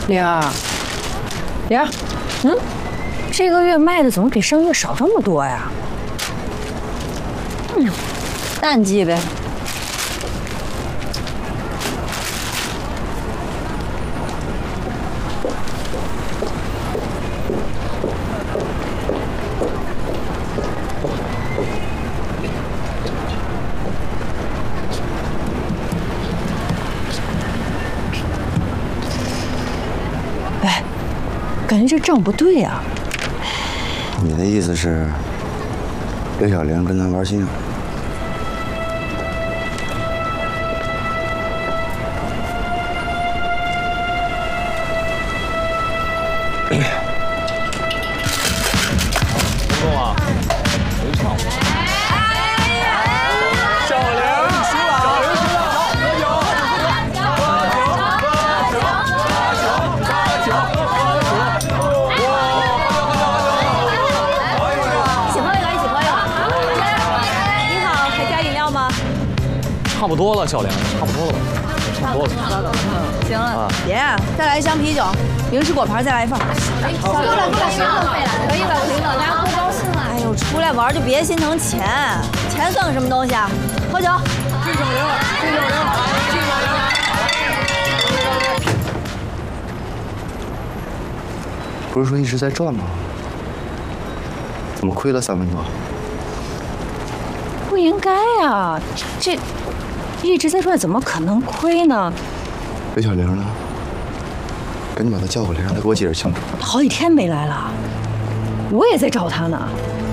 玲儿，玲儿，这个月卖的怎么比上月少这么多呀？淡季呗。哎，感觉这账不对呀。 你的意思是，刘小玲跟咱玩心眼？ 公啊，没唱。小玲输了，小玲输了，喝酒，差不多了，小玲，差不多了吧？差不多了。 行了，爷，再来一箱啤酒，零食果盘再来一份。 够了，可以了，领导，大家不高兴了。 哎呦，出来玩就别心疼钱，钱算个什么东西啊？喝酒。 敬小玲，敬小玲，敬小玲。 不是说一直在赚吗？怎么亏了3分多？ 不应该呀，这一直在赚，怎么可能亏呢？ 刘小玲呢？赶紧把她叫过来，让她给我解释清楚。 好几天没来了，我也在找他呢。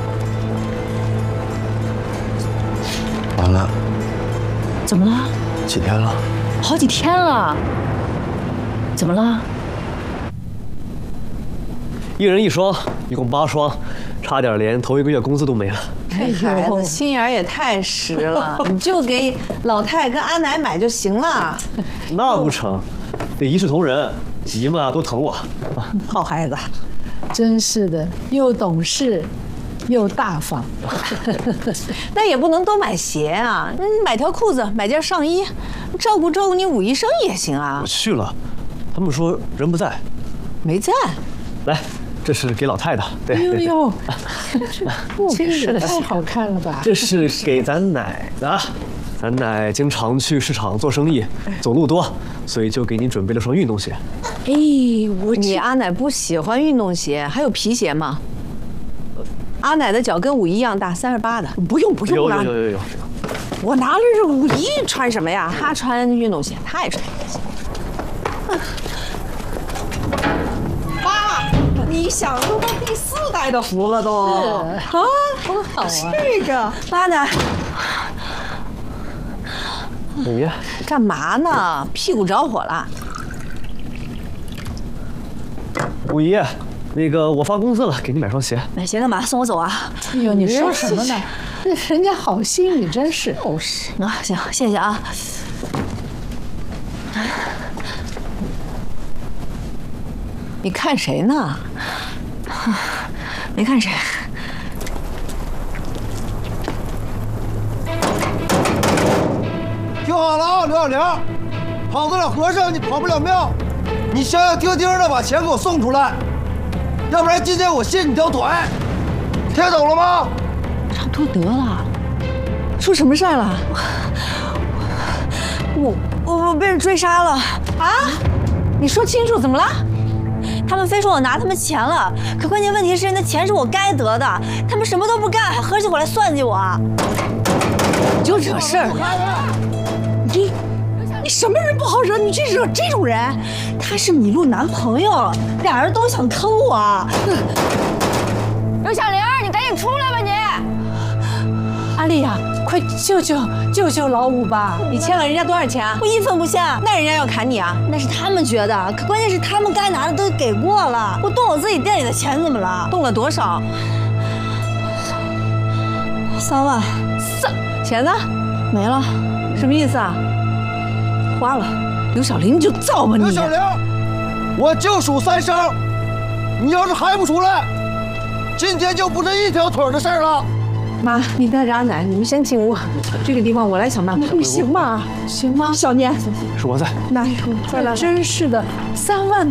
完了， 怎么了？ 几天了？ 好几天了。怎么了？ 一人1双，一共8双，差点连头1个月工资都没了。 这孩子心眼也太实了，你就给老太跟阿奶买就行了。 那不成，得一视同仁，姨们啊都疼我。 好孩子， 真是的，又懂事，又大方。 那也不能都买鞋啊，你买条裤子，买件上衣，照顾照顾你武医生也行啊我。去了，他们说人不在。 没在。 来，这是给老太的，对。 哎呦呦， 这也太好看了吧！ 这是给咱奶的，咱奶经常去市场做生意，走路多，所以就给你准备了双运动鞋。 哎， 你阿奶不喜欢运动鞋，还有皮鞋吗？阿奶的脚跟武一一样大，38的。不用了， 有。 我拿了这武一穿什么呀？他穿运动鞋，他也穿运动鞋。妈，你享受到第4代的福了都。啊， 多好啊！ 这个妈呢？ 五爷， 干嘛呢？屁股着火了。 五爷，那个我发工资了，给你买双鞋。 买鞋干嘛？送我走啊？ 哎呦，你说什么呢？人家好心，你真是。 就是啊，行，谢谢啊。你看谁呢？没看谁。 听好了啊，刘小玲，跑得了和尚你跑不了庙，你消消停停的把钱给我送出来，要不然今天我卸你条腿，听懂了吗？ 差不多得了。 出什么事儿了？我被人追杀了啊！你说清楚，怎么了？他们非说我拿他们钱了，可关键问题是那钱是我该得的，他们什么都不干，还合起伙来算计我。你就惹事儿，你什么人不好惹，你去惹这种人？他是米露男朋友，俩人都想坑我。 刘小玲，你赶紧出来吧你！ 阿丽呀，快救救老五吧！ 你欠了人家多少钱啊？我1分不下，那人家要砍你啊？那是他们觉得，可关键是他们该拿的都给过了。我动我自己店里的钱怎么了？动了多少？3万。钱呢？没了。什么意思啊？花了。刘小玲，你就造吧你！ 刘小玲，我就数3声，你要是还不出来，今天就不是一条腿的事儿了。 妈，你带着阿奶，你们先进屋，这个地方我来想办法。 你行吗？行吗？ 小年， 是我在。 那再来， 真是的，3万